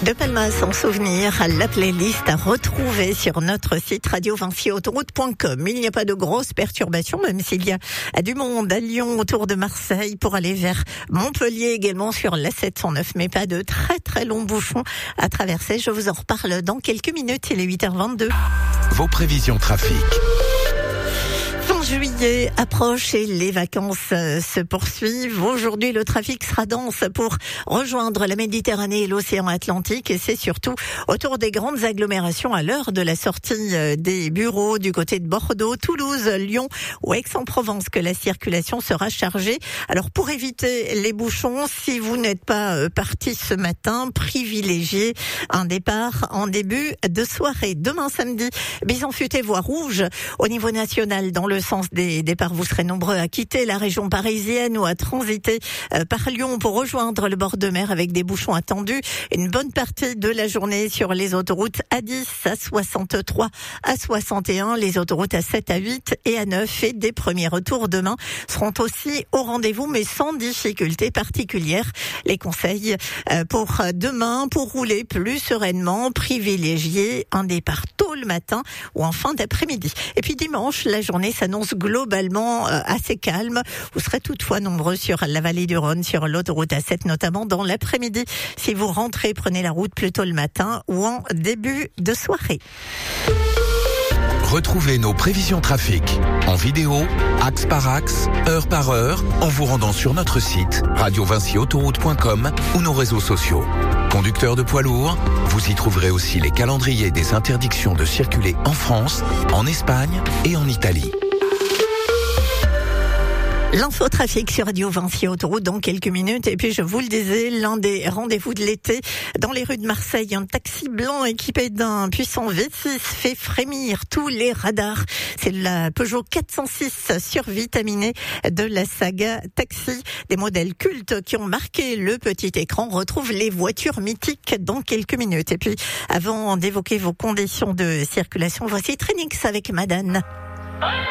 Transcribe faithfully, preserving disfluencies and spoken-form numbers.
De Palmas en souvenir, la playlist à retrouver sur notre site radio vinci autoroute point com. Il n'y a pas de grosses perturbations, même s'il y a du monde à Lyon, autour de Marseille, pour aller vers Montpellier également sur l'A sept cent neuf, mais pas de très très longs bouchons à traverser. Je vous en reparle dans quelques minutes, il est huit heures vingt-deux. Vos prévisions trafic. Juillet approche et les vacances se poursuivent. Aujourd'hui, le trafic sera dense pour rejoindre la Méditerranée et l'océan Atlantique, et c'est surtout autour des grandes agglomérations à l'heure de la sortie des bureaux du côté de Bordeaux, Toulouse, Lyon ou Aix-en-Provence que la circulation sera chargée. Alors pour éviter les bouchons, si vous n'êtes pas parti ce matin, privilégiez un départ en début de soirée. Demain samedi, Bison Futé voie rouge au niveau national dans le sens des départs. Vous serez nombreux à quitter la région parisienne ou à transiter euh, par Lyon pour rejoindre le bord de mer avec des bouchons attendus. Une bonne partie de la journée sur les autoroutes A dix, A soixante-trois, A soixante et un, les autoroutes A sept, A huit et A neuf, et des premiers retours demain seront aussi au rendez-vous, mais sans difficulté particulière. Les conseils euh, pour demain, pour rouler plus sereinement, privilégier un départ tôt le matin ou en fin d'après-midi. Et puis dimanche, la journée s'annonce globalement euh, assez calme. Vous serez toutefois nombreux sur la vallée du Rhône, sur l'autoroute A sept, notamment dans l'après-midi. Si vous rentrez, prenez la route plutôt le matin ou en début de soirée. Retrouvez nos prévisions trafic en vidéo, axe par axe, heure par heure, en vous rendant sur notre site radio vinci autoroute point com ou nos réseaux sociaux. Conducteurs de poids lourds, vous y trouverez aussi les calendriers des interdictions de circuler en France, en Espagne et en Italie. L'infotrafic sur Radio Vinci Autoroute dans quelques minutes. Et puis, je vous le disais, l'un des rendez-vous de l'été dans les rues de Marseille, un taxi blanc équipé d'un puissant V six fait frémir tous les radars. C'est la Peugeot quatre cent six survitaminée de la saga Taxi. Des modèles cultes qui ont marqué le petit écran. On retrouve les voitures mythiques dans quelques minutes. Et puis, avant d'évoquer vos conditions de circulation, voici Trinix avec Madane.